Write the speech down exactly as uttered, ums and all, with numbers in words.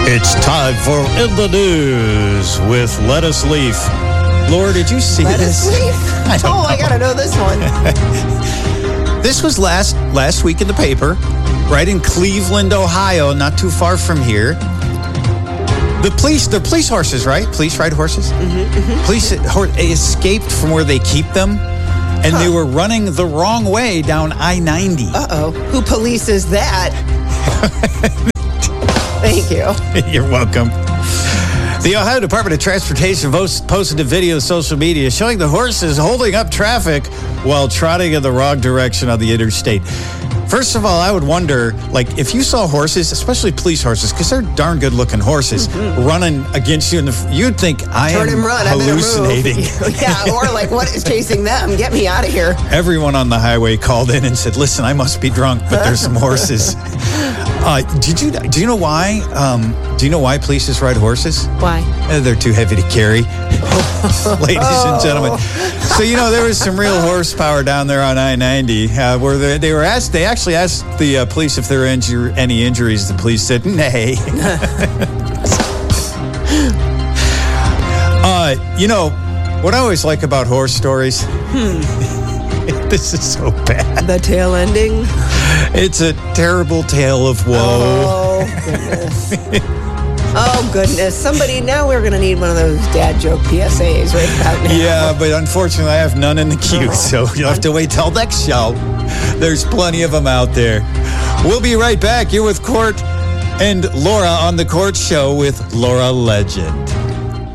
It's time for In the News with Lettuce Leaf. Laura, did you see Lettuce this? Leaf? I don't oh, know. I gotta know this one. This was last last week in the paper, right in Cleveland, Ohio, not too far from here. The police, the police horses, right? Police ride horses? Mm-hmm, mm-hmm. Police hor- escaped from where they keep them, and huh. they were running the wrong way down I ninety. Uh-oh. Who polices that? Thank you. You're welcome. The Ohio Department of Transportation posted a video to social media showing the horses holding up traffic while trotting in the wrong direction on the interstate. First of all, I would wonder, like, if you saw horses, especially police horses, because they're darn good-looking horses, mm-hmm. running against you, in the, you'd think I Turn am and run, hallucinating. Yeah, or like, what is chasing them? Get me out of here. Everyone on the highway called in and said, listen, I must be drunk, but there's some horses. Uh, did you do you know why? Um, do you know why police ride horses? Why? Uh, they're too heavy to carry, ladies oh. and gentlemen. So you know there was some real horsepower down there on I ninety, uh, where they, they were asked. They actually asked the uh, police if there were injur- any injuries. The police said, "Nay." uh, you know what I always like about horse stories. Hmm. This is so bad. The tail ending. It's a terrible tale of woe. Oh, goodness. Oh, goodness. Somebody, now we're going to need one of those dad joke P S As right about now. Yeah, but unfortunately, I have none in the queue, oh. so you'll have to wait till next show. There's plenty of them out there. We'll be right back. You're with Court and Laura on the Court Show with Laura Legend.